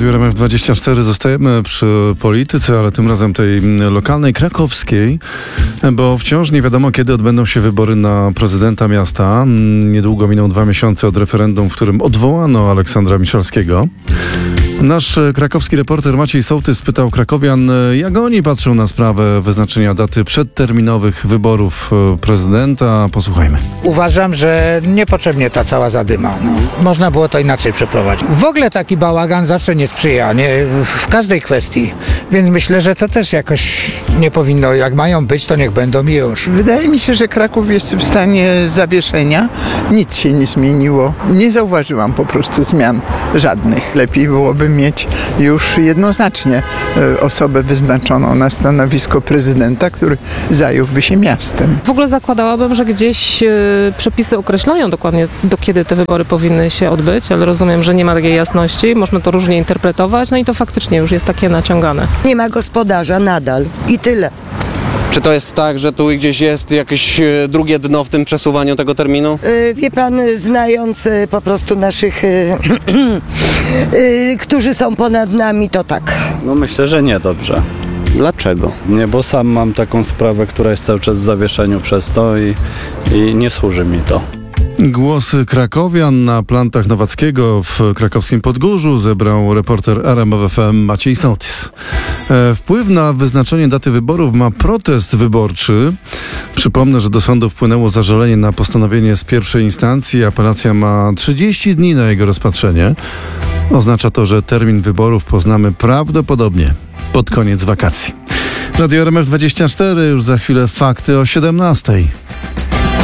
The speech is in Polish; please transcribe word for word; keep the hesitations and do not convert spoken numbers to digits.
Radiu R M F dwadzieścia cztery zostajemy przy polityce, ale tym razem tej lokalnej, krakowskiej, bo wciąż nie wiadomo, kiedy odbędą się wybory na prezydenta miasta. Niedługo miną dwa miesiące od referendum, w którym odwołano Aleksandra Miszalskiego. Nasz krakowski reporter Maciej Sołtys pytał krakowian, jak oni patrzą na sprawę wyznaczenia daty przedterminowych wyborów prezydenta. Posłuchajmy. Uważam, że niepotrzebnie ta cała zadyma. No. Można było to inaczej przeprowadzić. W ogóle taki bałagan zawsze nie sprzyja, nie? W każdej kwestii. Więc myślę, że to też jakoś nie powinno. Jak mają być, to niech będą i już. Wydaje mi się, że Kraków jest w stanie zawieszenia. Nic się nie zmieniło. Nie zauważyłam po prostu zmian żadnych. Lepiej byłoby mieć już jednoznacznie osobę wyznaczoną na stanowisko prezydenta, który zająłby się miastem. W ogóle zakładałabym, że gdzieś e, przepisy określają dokładnie, do kiedy te wybory powinny się odbyć, ale rozumiem, że nie ma takiej jasności, można to różnie interpretować, no i to faktycznie już jest takie naciągane. Nie ma gospodarza nadal i tyle. Czy to jest tak, że tu gdzieś jest jakieś drugie dno w tym przesuwaniu tego terminu? Yy, wie pan, znając yy, po prostu naszych, yy, yy, którzy są ponad nami, to tak. No myślę, że nie dobrze. Dlaczego? Nie, bo sam mam taką sprawę, która jest cały czas w zawieszeniu przez to i, i nie służy mi to. Głosy krakowian na plantach Nowackiego w krakowskim Podgórzu zebrał reporter R M F F M Maciej Sołtys. E, wpływ na wyznaczenie daty wyborów ma protest wyborczy. Przypomnę, że do sądu wpłynęło zażalenie na postanowienie z pierwszej instancji. Apelacja ma trzydzieści dni na jego rozpatrzenie. Oznacza to, że termin wyborów poznamy prawdopodobnie pod koniec wakacji. Radio R M F dwadzieścia cztery, już za chwilę fakty o siedemnastej.